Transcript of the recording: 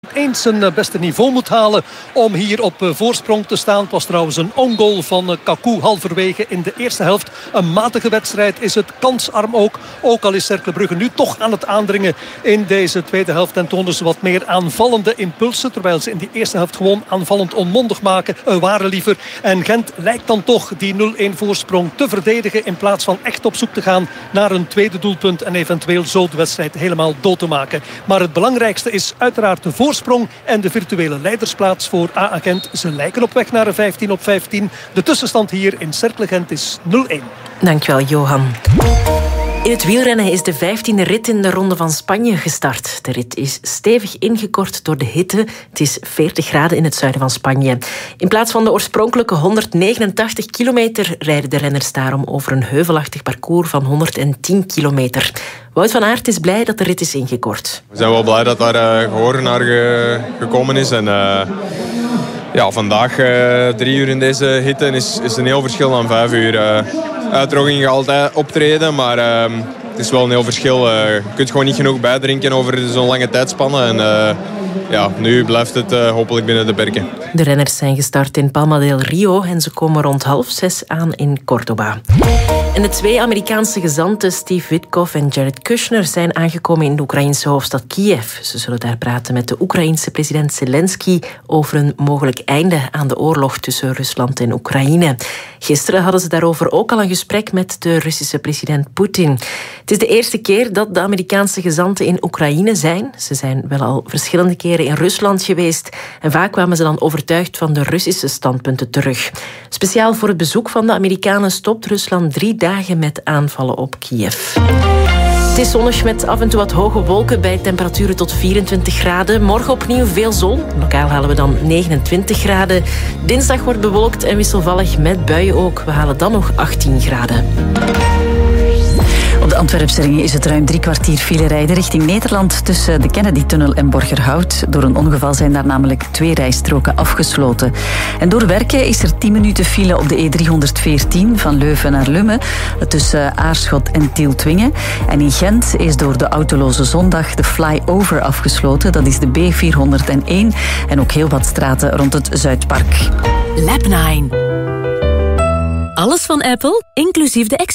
eens zijn beste niveau moet halen om hier op voorsprong te staan. Het was trouwens een own goal van Kaku halverwege in de eerste helft. Een matige wedstrijd is het, kansarm ook. Ook al is Cercle Brugge nu toch aan het aandringen in deze tweede helft. En tonen ze wat meer aanvallende impulsen. Terwijl ze in die eerste helft gewoon aanvallend onmondig waren liever. En Gent lijkt dan toch die 0-1 voorsprong te verdedigen. In plaats van echt op zoek te gaan naar een tweede doelpunt. En eventueel zo de wedstrijd helemaal dood te maken. Maar het belangrijkste is uiteraard de voorsprong en de virtuele leidersplaats voor AA Gent. Ze lijken op weg naar een 15-15. De tussenstand hier in Cercle Gent is 0-1. Dankjewel, Johan. In het wielrennen is de 15e rit in de Ronde van Spanje gestart. De rit is stevig ingekort door de hitte. Het is 40 graden in het zuiden van Spanje. In plaats van de oorspronkelijke 189 kilometer rijden de renners daarom over een heuvelachtig parcours van 110 kilometer. Wout van Aert is blij dat de rit is ingekort. We zijn wel blij dat daar gehoor naar gekomen is. En vandaag 3 uur in deze hitte is een heel verschil dan 5 uur. Uitdroging gaat altijd optreden, maar het is wel een heel verschil. Je kunt gewoon niet genoeg bijdrinken over zo'n lange tijdspanne. En nu blijft het hopelijk binnen de perken. De renners zijn gestart in Palma del Rio en ze komen rond 5:30 aan in Córdoba. En de 2 Amerikaanse gezanten, Steve Witkoff en Jared Kushner, zijn aangekomen in de Oekraïnse hoofdstad Kiev. Ze zullen daar praten met de Oekraïense president Zelensky over een mogelijk einde aan de oorlog tussen Rusland en Oekraïne. Gisteren hadden ze daarover ook al een gesprek met de Russische president Poetin. Het is de eerste keer dat de Amerikaanse gezanten in Oekraïne zijn. Ze zijn wel al verschillende keren in Rusland geweest en vaak kwamen ze dan overtuigd van de Russische standpunten terug. Speciaal voor het bezoek van de Amerikanen stopt Rusland 3 dagen met aanvallen op Kiev. Het is zonnig met af en toe wat hoge wolken bij temperaturen tot 24 graden. Morgen opnieuw veel zon. Lokaal halen we dan 29 graden. Dinsdag wordt bewolkt en wisselvallig met buien ook. We halen dan nog 18 graden. Op de Antwerpse ringen is het ruim 3 kwartier file rijden richting Nederland tussen de Kennedy-tunnel en Borgerhout. Door een ongeval zijn daar namelijk 2 rijstroken afgesloten. En door werken is er 10 minuten file op de E314 van Leuven naar Lummen tussen Aarschot en Tieltwingen. En in Gent is door de autoloze zondag de flyover afgesloten. Dat is de B401 en ook heel wat straten rond het Zuidpark. Lab 9. Alles van Apple, inclusief de